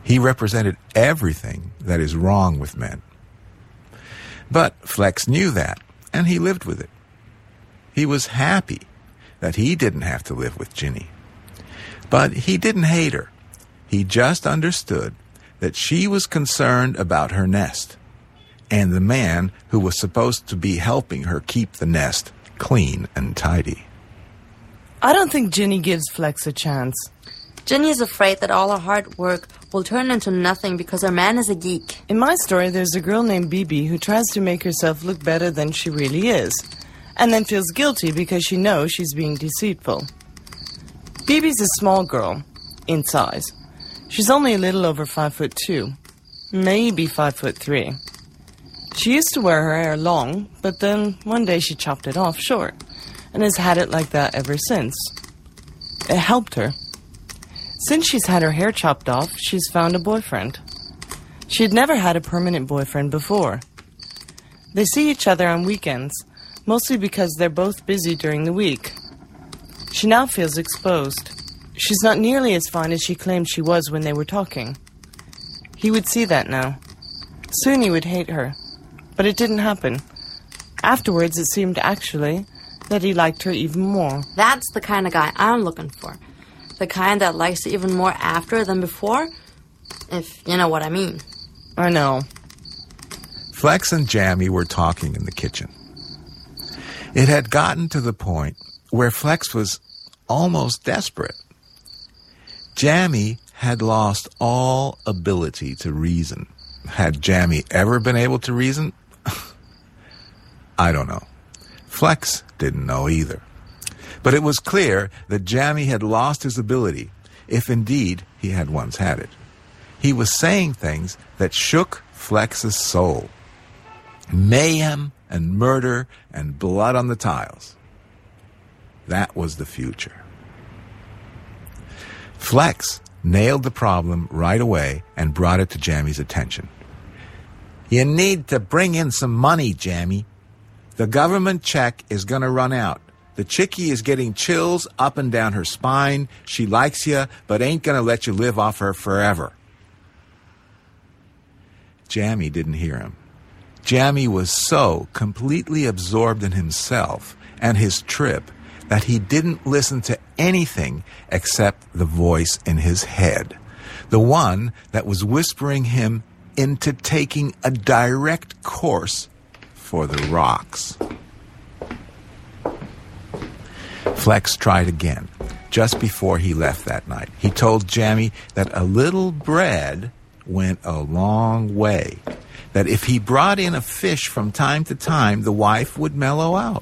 He represented everything that is wrong with men. But Flex knew that, and he lived with it. He was happy that he didn't have to live with Ginny. But he didn't hate her. He just understood that she was concerned about her nest and the man who was supposed to be helping her keep the nest clean and tidy. I don't think Ginny gives Flex a chance. Ginny is afraid that all her hard work will turn into nothing because her man is a geek. In my story, there's a girl named Bibi who tries to make herself look better than she really is, and then feels guilty because she knows she's being deceitful. Bibi's a small girl, in size. She's only a little over 5'2", maybe 5'3". She used to wear her hair long, but then one day she chopped it off short, and has had it like that ever since. It helped her. Since she's had her hair chopped off, she's found a boyfriend. She had never had a permanent boyfriend before. They see each other on weekends, mostly because they're both busy during the week. She now feels exposed. She's not nearly as fine as she claimed she was when they were talking. He would see that now. Soon he would hate her. But it didn't happen. Afterwards, it seemed actually that he liked her even more. That's the kind of guy I'm looking for. The kind that likes her even more after than before, if you know what I mean. I know. Flex and Jammy were talking in the kitchen. It had gotten to the point where Flex was almost desperate. Jammy had lost all ability to reason. Had Jammy ever been able to reason? I don't know. Flex didn't know either. But it was clear that Jammy had lost his ability, if indeed he had once had it. He was saying things that shook Flex's soul. Mayhem and murder and blood on the tiles. That was the future. Flex nailed the problem right away and brought it to Jammy's attention. You need to bring in some money, Jammy. The government check is going to run out. The chickie is getting chills up and down her spine. She likes you, but ain't going to let you live off her forever. Jammy didn't hear him. Jammy was so completely absorbed in himself and his trip that he didn't listen to anything except the voice in his head, the one that was whispering him into taking a direct course for the rocks. Flex tried again, just before he left that night. He told Jammy that a little bread went a long way, that if he brought in a fish from time to time, the wife would mellow out.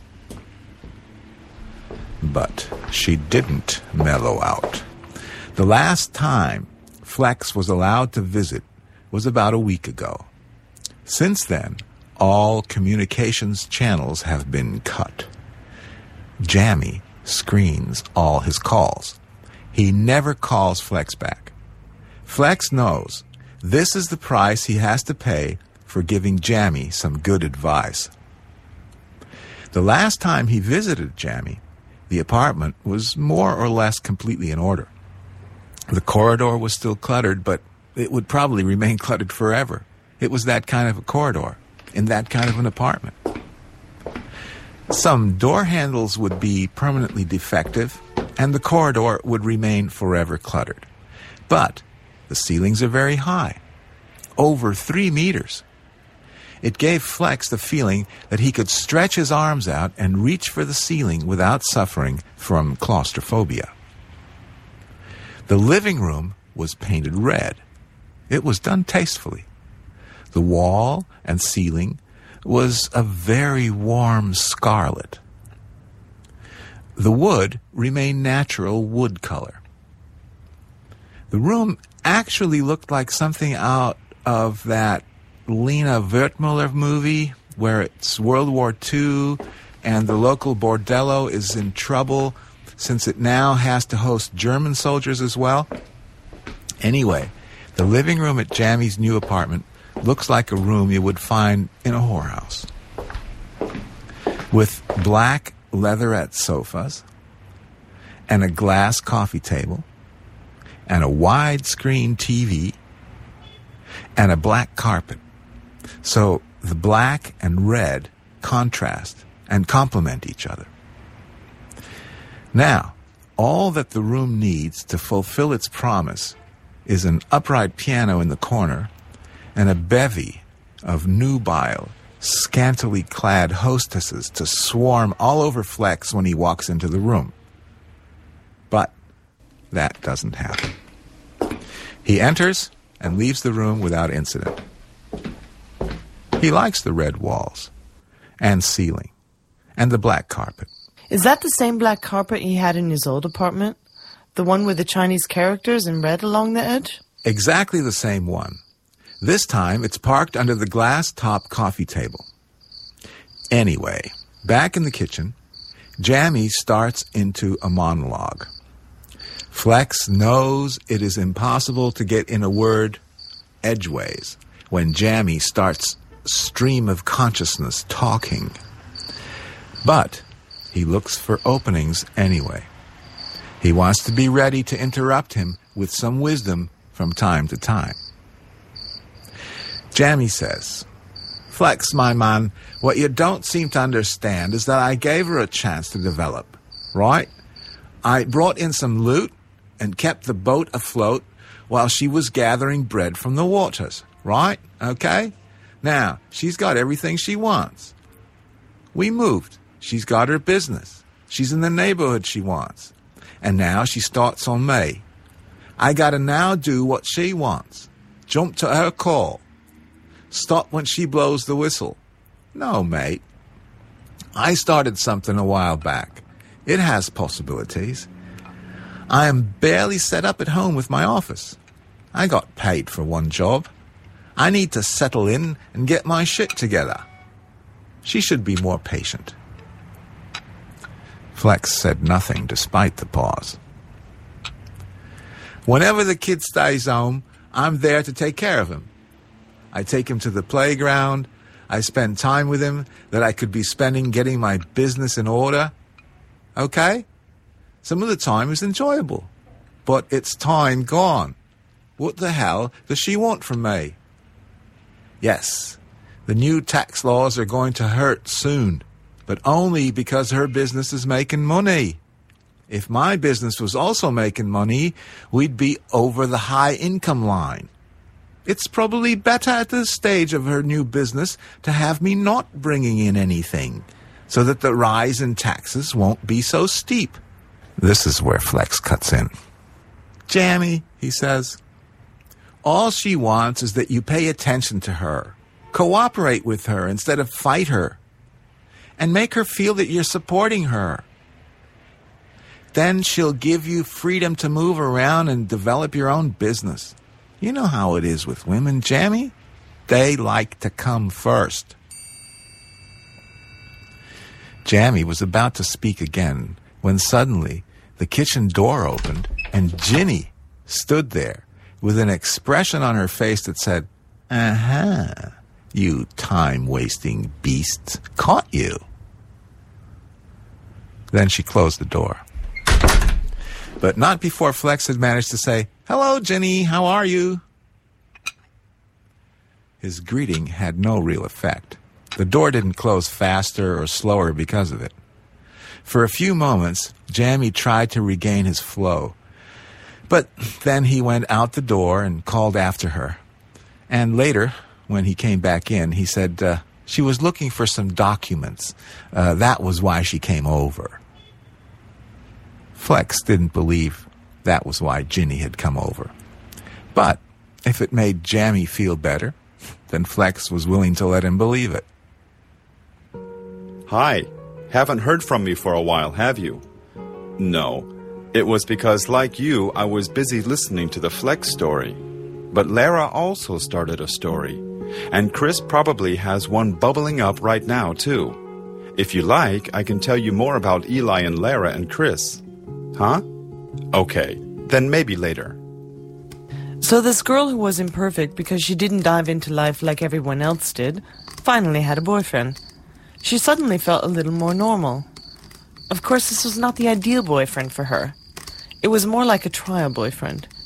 But she didn't mellow out. The last time Flex was allowed to visit was about a week ago. Since then, all communications channels have been cut. Jammy screens all his calls. He never calls Flex back. Flex knows this is the price he has to pay for giving Jammy some good advice. The last time he visited Jammy, the apartment was more or less completely in order. The corridor was still cluttered, but it would probably remain cluttered forever. It was that kind of a corridor, in that kind of an apartment. Some door handles would be permanently defective, and the corridor would remain forever cluttered. But the ceilings are very high, over 3 meters. It gave Flex the feeling that he could stretch his arms out and reach for the ceiling without suffering from claustrophobia. The living room was painted red. It was done tastefully. The wall and ceiling was a very warm scarlet. The wood remained natural wood color. The room actually looked like something out of that Lena Wertmuller movie where it's World War II and the local bordello is in trouble since it now has to host German soldiers as well. Anyway, the living room at Jammy's new apartment looks like a room you would find in a whorehouse. With black leatherette sofas and a glass coffee table and a widescreen TV and a black carpet. So the black and red contrast and complement each other. Now, all that the room needs to fulfill its promise is an upright piano in the corner and a bevy of nubile, scantily clad hostesses to swarm all over Flex when he walks into the room. But that doesn't happen. He enters and leaves the room without incident. He likes the red walls and ceiling and the black carpet. Is that the same black carpet he had in his old apartment? The one with the Chinese characters in red along the edge? Exactly the same one. This time it's parked under the glass-top coffee table. Anyway, back in the kitchen, Jammy starts into a monologue. Flex knows it is impossible to get in a word edgeways when Jammy starts stream of consciousness talking. But he looks for openings anyway. He wants to be ready to interrupt him with some wisdom from time to time. Jammy says, "Flex, my man, what you don't seem to understand is that I gave her a chance to develop, right? I brought in some loot and kept the boat afloat while she was gathering bread from the waters, right? Okay? Now, she's got everything she wants. We moved. She's got her business. She's in the neighborhood she wants. And now she starts on me. I gotta now do what she wants. Jump to her call. Stop when she blows the whistle. No, mate. I started something a while back. It has possibilities. I am barely set up at home with my office. I got paid for one job. I need to settle in and get my shit together. She should be more patient." Flex said nothing despite the pause. "Whenever the kid stays home, I'm there to take care of him. I take him to the playground. I spend time with him that I could be spending getting my business in order. Okay? Some of the time is enjoyable, but it's time gone. What the hell does she want from me? Yes, the new tax laws are going to hurt soon, but only because her business is making money. If my business was also making money, we'd be over the high income line. It's probably better at this stage of her new business to have me not bringing in anything, so that the rise in taxes won't be so steep." This is where Flex cuts in. "Jammy," he says, "all she wants is that you pay attention to her, cooperate with her instead of fight her, and make her feel that you're supporting her. Then she'll give you freedom to move around and develop your own business. You know how it is with women, Jammy. They like to come first." Jammy was about to speak again when suddenly the kitchen door opened and Ginny stood there with an expression on her face that said, "Uh-huh, you time-wasting beasts, caught you." Then she closed the door. But not before Flex had managed to say, "Hello, Ginny, how are you?" His greeting had no real effect. The door didn't close faster or slower because of it. For a few moments, Jammy tried to regain his flow. But then he went out the door and called after her. And later, when he came back in, he said she was looking for some documents. That was why she came over. Flex didn't believe that was why Ginny had come over. But if it made Jammy feel better, then Flex was willing to let him believe it. "Hi. Haven't heard from me for a while, have you?" "No. It was because, like you, I was busy listening to the Flex story. But Lara also started a story. And Chris probably has one bubbling up right now, too. If you like, I can tell you more about Eli and Lara and Chris. Huh? Okay. Then maybe later." So this girl who was imperfect because she didn't dive into life like everyone else did, finally had a boyfriend. She suddenly felt a little more normal. Of course, this was not the ideal boyfriend for her. It was more like a trial boyfriend.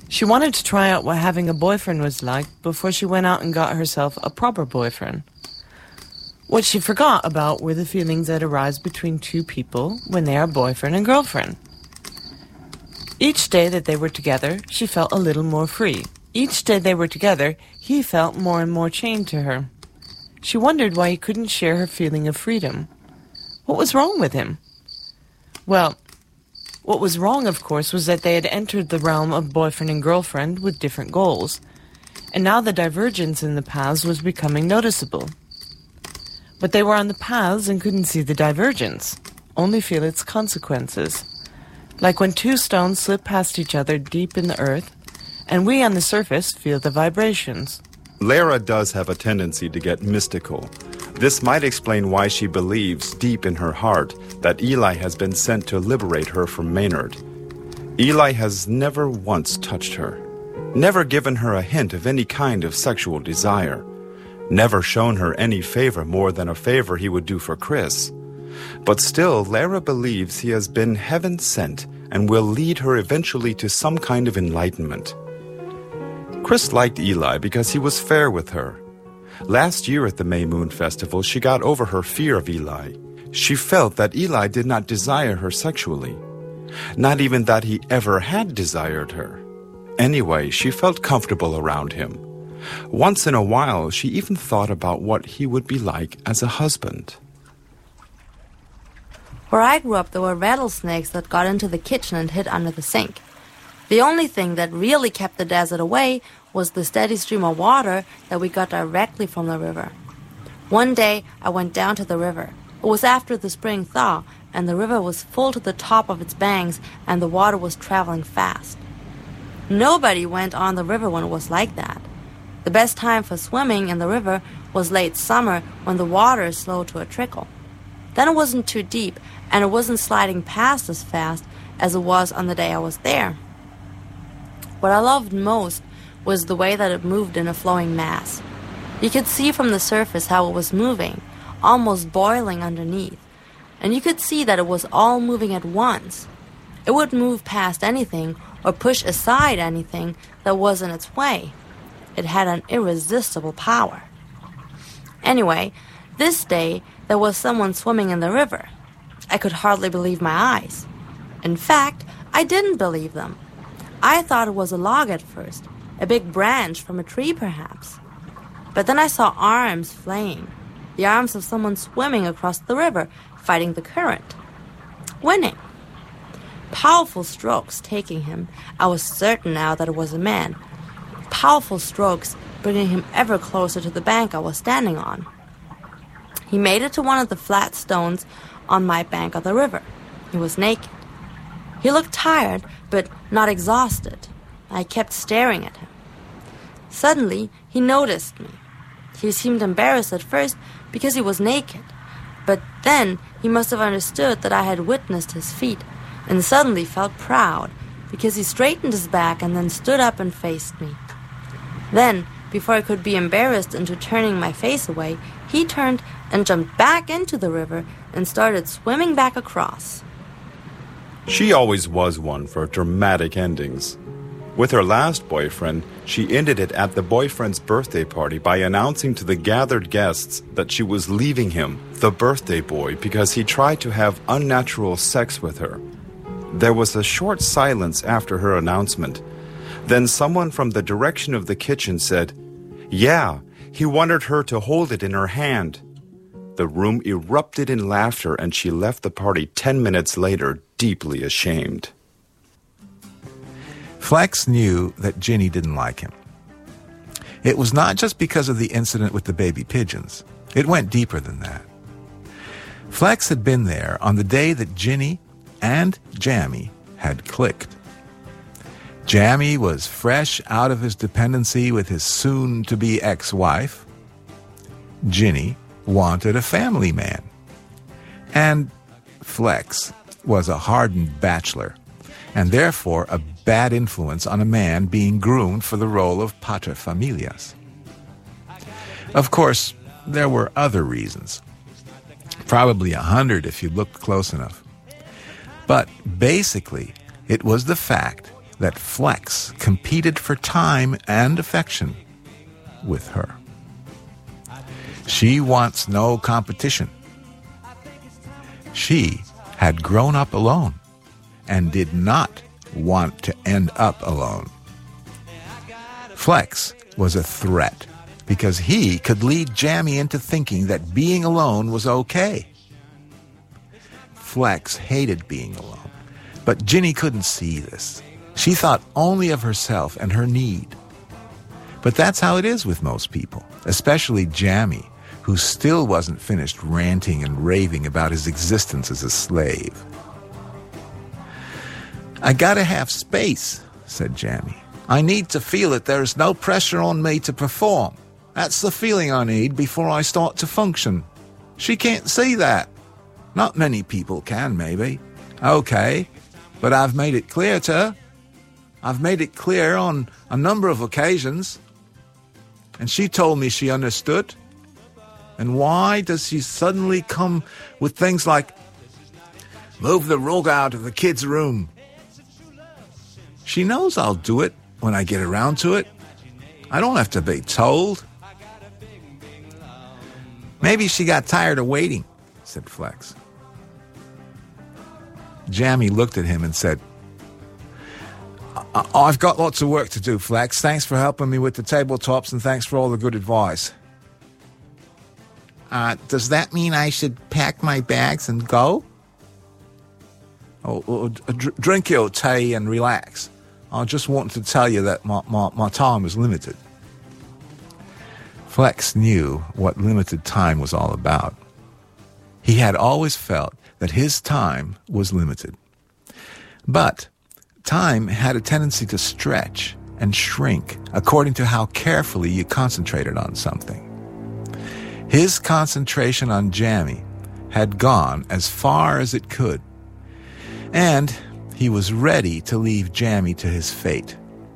She wanted to try out what having a boyfriend was like before she went out and got herself a proper boyfriend. What she forgot about were the feelings that arise between two people when they are boyfriend and girlfriend. Each day that they were together, she felt a little more free. Each day they were together, he felt more and more chained to her. She wondered why he couldn't share her feeling of freedom. What was wrong with him? Well, what was wrong, of course, was that they had entered the realm of boyfriend and girlfriend with different goals, and now the divergence in the paths was becoming noticeable. But they were on the paths and couldn't see the divergence, only feel its consequences. Like when two stones slip past each other deep in the earth, and we on the surface feel the vibrations. Lara does have a tendency to get mystical. This might explain why she believes deep in her heart that Eli has been sent to liberate her from Maynard. Eli has never once touched her, never given her a hint of any kind of sexual desire, never shown her any favor more than a favor he would do for Chris. But still, Lara believes he has been heaven sent and will lead her eventually to some kind of enlightenment. Chris liked Eli because he was fair with her. Last year at the May Moon Festival, she got over her fear of Eli. She felt that Eli did not desire her sexually, not even that he ever had desired her. Anyway, she felt comfortable around him. Once in a while, she even thought about what he would be like as a husband. Where I grew up, there were rattlesnakes that got into the kitchen and hid under the sink. The only thing that really kept the desert away was the steady stream of water that we got directly from the river. One day, I went down to the river. It was after the spring thaw, and the river was full to the top of its banks, and the water was traveling fast. Nobody went on the river when it was like that. The best time for swimming in the river was late summer when the water is slow to a trickle. Then it wasn't too deep, and it wasn't sliding past as fast as it was on the day I was there. What I loved most was the way that it moved in a flowing mass. You could see from the surface how it was moving, almost boiling underneath, and you could see that it was all moving at once. It would move past anything or push aside anything that was in its way. It had an irresistible power. Anyway, this day there was someone swimming in the river. I could hardly believe my eyes. In fact, I didn't believe them. I thought it was a log at first, a big branch from a tree perhaps. But then I saw arms flaying, the arms of someone swimming across the river, fighting the current. Winning. Powerful strokes taking him. I was certain now that it was a man. Powerful strokes bringing him ever closer to the bank I was standing on. He made it to one of the flat stones on my bank of the river. He was naked. He looked tired, but not exhausted. I kept staring at him. Suddenly, he noticed me. He seemed embarrassed at first because he was naked, but then he must have understood that I had witnessed his feat, and suddenly felt proud because he straightened his back and then stood up and faced me. Then, before I could be embarrassed into turning my face away, he turned and jumped back into the river and started swimming back across. She always was one for dramatic endings. With her last boyfriend, she ended it at the boyfriend's birthday party by announcing to the gathered guests that she was leaving him, the birthday boy, because he tried to have unnatural sex with her. There was a short silence after her announcement. Then someone from the direction of the kitchen said, "Yeah, he wanted her to hold it in her hand." The room erupted in laughter, and she left the party 10 minutes later, deeply ashamed. Flex knew that Ginny didn't like him. It was not just because of the incident with the baby pigeons. It went deeper than that. Flex had been there on the day that Ginny and Jammy had clicked. Jammy was fresh out of his dependency with his soon-to-be ex-wife. Ginny wanted a family man. And Flex was a hardened bachelor, and therefore a bad influence on a man being groomed for the role of paterfamilias. Of course, there were other reasons. Probably 100 if you looked close enough. But basically, it was the fact that Flex competed for time and affection with her. She wants no competition. She had grown up alone and did not want to end up alone. Flex was a threat because he could lead Jammy into thinking that being alone was okay. Flex hated being alone, but Ginny couldn't see this. She thought only of herself and her need. But that's how it is with most people, especially Jammy, who still wasn't finished ranting and raving about his existence as a slave. "I gotta have space," said Jammy. "I need to feel that there's no pressure on me to perform. That's the feeling I need before I start to function. She can't see that. Not many people can, maybe. Okay, but I've made it clear to her. I've made it clear on a number of occasions. And she told me she understood. And why does she suddenly come with things like, 'Move the rug out of the kids' room'? She knows I'll do it when I get around to it. I don't have to be told." "Maybe she got tired of waiting," said Flex. Jammy looked at him and said, "I've got lots of work to do, Flex. Thanks for helping me with the tabletops and thanks for all the good advice." Does that mean I should pack my bags and go?" Drink your tea and relax. I just wanted to tell you that my time is limited." Flex knew what limited time was all about. He had always felt that his time was limited. But time had a tendency to stretch and shrink according to how carefully you concentrated on something. His concentration on Jammy had gone as far as it could, and he was ready to leave Jammy to his fate.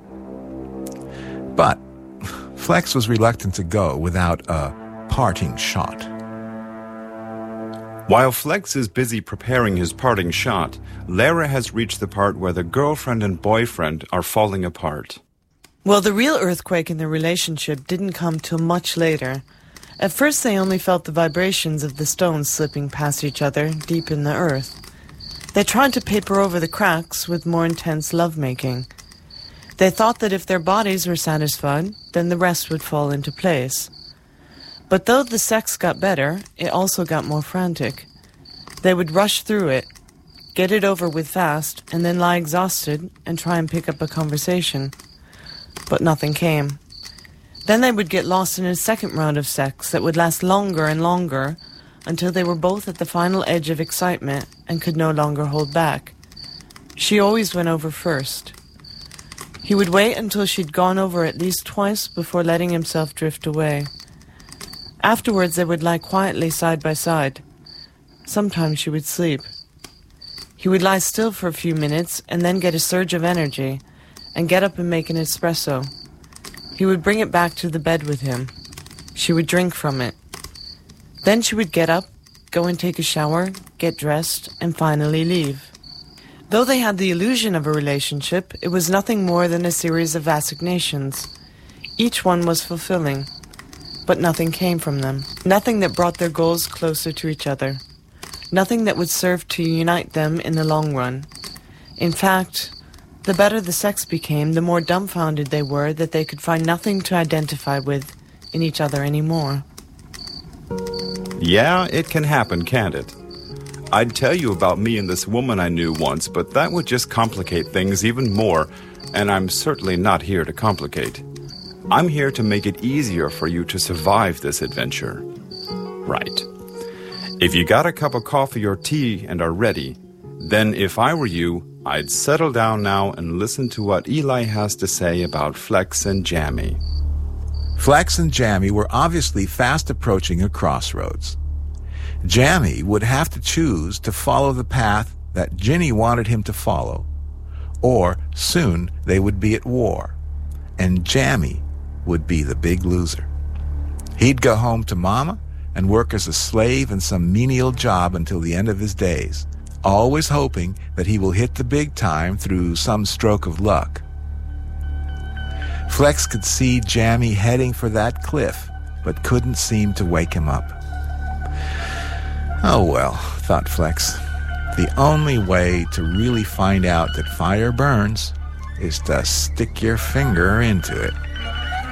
But Flex was reluctant to go without a parting shot. While Flex is busy preparing his parting shot, Lara has reached the part where the girlfriend and boyfriend are falling apart. Well, the real earthquake in their relationship didn't come till much later. At first they only felt the vibrations of the stones slipping past each other deep in the earth. They tried to paper over the cracks with more intense lovemaking. They thought that if their bodies were satisfied, then the rest would fall into place. But though the sex got better, it also got more frantic. They would rush through it, get it over with fast, and then lie exhausted and try and pick up a conversation. But nothing came. Then they would get lost in a second round of sex that would last longer and longer until they were both at the final edge of excitement and could no longer hold back. She always went over first. He would wait until she'd gone over at least twice before letting himself drift away. Afterwards they would lie quietly side by side. Sometimes she would sleep. He would lie still for a few minutes and then get a surge of energy and get up and make an espresso. He would bring it back to the bed with him. She would drink from it. Then she would get up, go and take a shower, get dressed, and finally leave. Though they had the illusion of a relationship, it was nothing more than a series of assignations. Each one was fulfilling, but nothing came from them. Nothing that brought their goals closer to each other. Nothing that would serve to unite them in the long run. In fact, the better the sex became, the more dumbfounded they were that they could find nothing to identify with in each other anymore. Yeah, it can happen, can't it? I'd tell you about me and this woman I knew once, but that would just complicate things even more, and I'm certainly not here to complicate. I'm here to make it easier for you to survive this adventure. Right. If you got a cup of coffee or tea and are ready, then if I were you, I'd settle down now and listen to what Eli has to say about Flex and Jammy. Flex and Jammy were obviously fast approaching a crossroads. Jammy would have to choose to follow the path that Ginny wanted him to follow, or soon they would be at war, and Jammy would be the big loser. He'd go home to Mama and work as a slave in some menial job until the end of his days, always hoping that he will hit the big time through some stroke of luck. Flex could see Jammy heading for that cliff, but couldn't seem to wake him up. Oh well, thought Flex. The only way to really find out that fire burns is to stick your finger into it.